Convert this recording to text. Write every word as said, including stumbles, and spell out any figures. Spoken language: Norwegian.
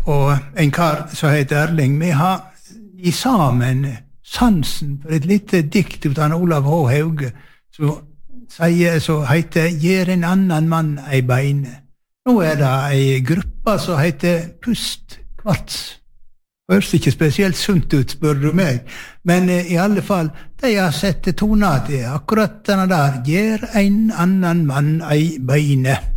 og en kar som heter Erling, vi har i sammen sansen for et lite dikt ut av Olav H. Hauge, som sier, så heter «Gjer en annan mann ei beine». Nå er det ei gruppe som heter Pust Kvarts. Høres ikke spesielt sunt ut, spør du meg, men eh, i alle fall, de har sett toner til akkurat denne der «Gjer en annan mann ei beine».